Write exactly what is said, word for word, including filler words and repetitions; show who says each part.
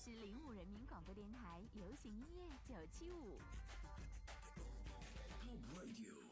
Speaker 1: 是零五人民广播电台流行音乐九七五。
Speaker 2: Top Radio。